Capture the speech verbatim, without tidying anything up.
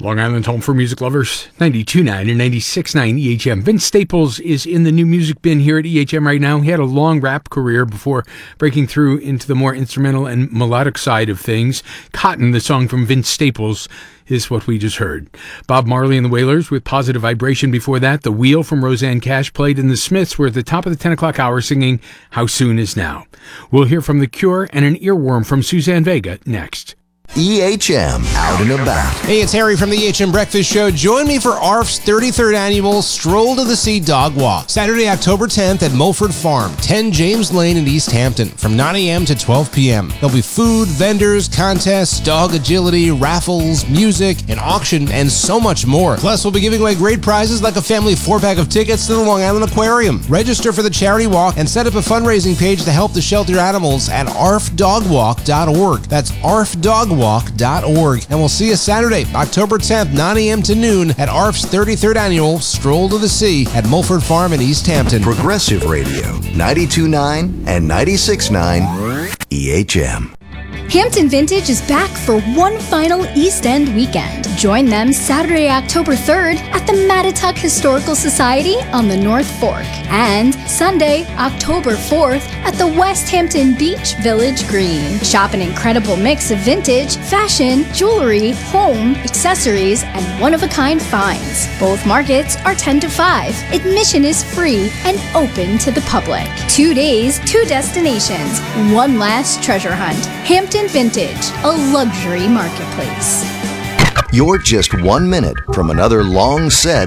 Long Island's home for music lovers, ninety-two point nine and ninety-six point nine E H M. Vince Staples is in the new music bin here at E H M right now. He had a long rap career before breaking through into the more instrumental and melodic side of things. Cotton, the song from Vince Staples, is what we just heard. Bob Marley and the Wailers with Positive Vibration before that. The Wheel from Roseanne Cash played, and the Smiths were at the top of the ten o'clock hour singing How Soon Is Now. We'll hear from The Cure and an earworm from Suzanne Vega next. E H M Out and About. Hey, it's Harry from the E H M Breakfast Show. Join me for A R F's thirty-third annual Stroll to the Sea Dog Walk, Saturday, October tenth at Mulford Farm, ten James Lane in East Hampton, from nine a.m. to twelve p.m. There'll be food, vendors, contests, dog agility, raffles, music, an auction, and so much more. Plus, we'll be giving away great prizes like a family four-pack of tickets to the Long Island Aquarium. Register for the charity walk and set up a fundraising page to help the shelter animals at a r f dog walk dot org. That's a r f dog walk dot org. And we'll see you Saturday, October tenth, nine a.m. to noon at A R F's thirty-third annual Stroll to the Sea at Mulford Farm in East Hampton. Progressive Radio, ninety-two point nine and ninety-six point nine E H M. Hampton Vintage is back for one final East End weekend. Join them Saturday, October third at the Mattituck Historical Society on the North Fork, and Sunday, October fourth at the West Hampton Beach Village Green. Shop an incredible mix of vintage, fashion, jewelry, home, accessories, and one-of-a-kind finds. Both markets are ten to five. Admission is free and open to the public. Two days, two destinations, one last treasure hunt. Hampton Vintage, a luxury marketplace. You're just one minute from another long set